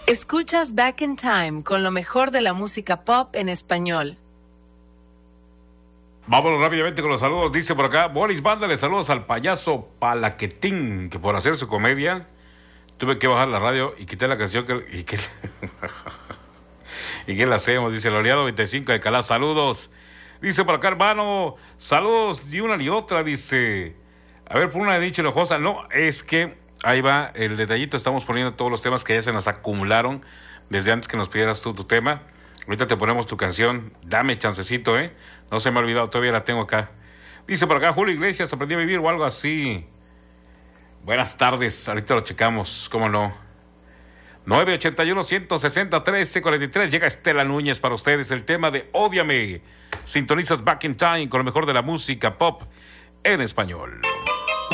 Escuchas Back in Time con lo mejor de la música pop en español. Vámonos rápidamente con los saludos. Dice por acá, Boris, mándale saludos al payaso Palaquetín, que por hacer su comedia tuve que bajar la radio y quitar la canción ¿Y qué le hacemos? Dice el Oleado 25 de Calá, saludos. Dice por acá, hermano, saludos de una y otra, dice. A ver, por una he dicho enojosa. No, es que ahí va el detallito. Estamos poniendo todos los temas que ya se nos acumularon desde antes que nos pidieras tú tu tema. Ahorita te ponemos tu canción. Dame chancecito, No se me ha olvidado, todavía la tengo acá. Dice por acá, Julio Iglesias, aprendí a vivir o algo así. Buenas tardes, ahorita lo checamos, cómo no. 981-160-1343. Llega Estela Núñez para ustedes. El tema de Ódiame. Sintonizas Back in Time con lo mejor de la música pop en español.